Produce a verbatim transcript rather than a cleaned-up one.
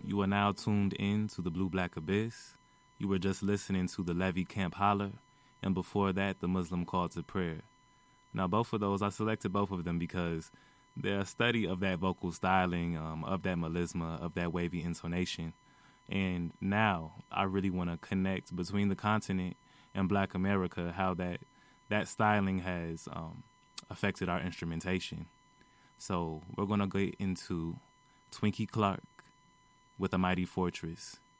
You are now tuned in to the Blue Black Abyss. You were just listening to the Levy Camp Holler, and before that, the Muslim Call to Prayer. Now, both of those, I selected both of them because they're a study of that vocal styling, um, of that melisma, of that wavy intonation. And now I really want to connect between the continent and Black America, how that that styling has um, affected our instrumentation. So we're going to get into Twinkie Clark with A Mighty Fortress.